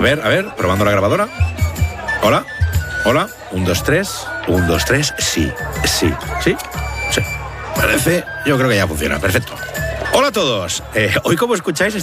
ver, probando la grabadora. Hola. 1, 2, 3. 1, 2, 3. Sí. Parece, yo creo que ya funciona. Perfecto. Hola a todos. Hoy, como escucháis,